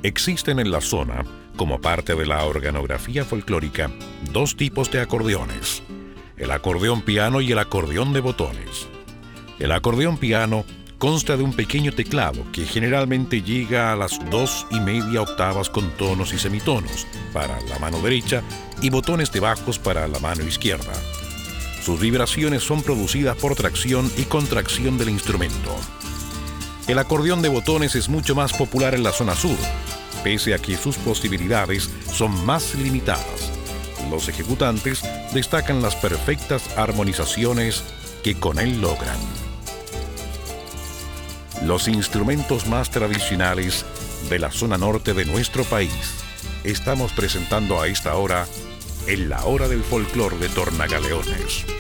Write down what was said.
Existen en la zona, como parte de la organografía folclórica, dos tipos de acordeones: el acordeón piano y el acordeón de botones. El acordeón piano consta de un pequeño teclado que generalmente llega a las 2,5 octavas con tonos y semitonos para la mano derecha y botones de bajos para la mano izquierda. Sus vibraciones son producidas por tracción y contracción del instrumento. El acordeón de botones es mucho más popular en la zona sur, pese a que sus posibilidades son más limitadas. Los ejecutantes destacan las perfectas armonizaciones que con él logran. Los instrumentos más tradicionales de la zona norte de nuestro país estamos presentando a esta hora en la Hora del Folclor de Tornagaleones.